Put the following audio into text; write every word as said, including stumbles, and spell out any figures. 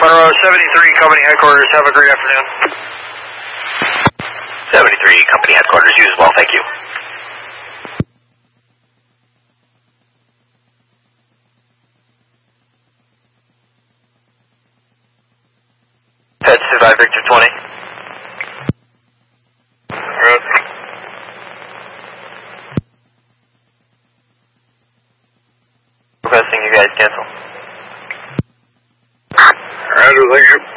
Monroe, seventy-three Company Headquarters. Have a great afternoon. seventy-three Company Headquarters. You as well. Thank you. Head survive Victor twenty. Road. Requesting you guys cancel. Roger, thank you.